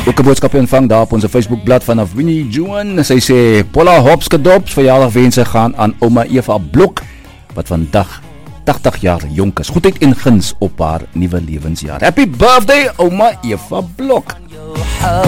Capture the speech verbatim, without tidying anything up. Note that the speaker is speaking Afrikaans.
Ook 'n boodskap ontvang daar op ons Facebookblad vanaf Winnie Joan. Sy sê Paula Hopskedops verjaardagwense gaan aan ouma Eva Blok wat vandag tagtig jaar jonk is. Goedheid en guns op haar nuwe lewensjaar. Happy birthday ouma Eva Blok.